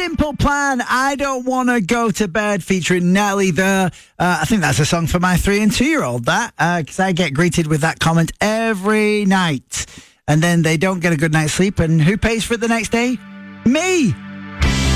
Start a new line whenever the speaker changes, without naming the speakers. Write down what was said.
Simple Plan, I Don't Want to Go to Bed, featuring Nelly there. I think that's a song for my 3 and 2-year-old, that, because I get greeted with that comment every night. And then they don't get a good night's sleep, and who pays for it the next day? Me!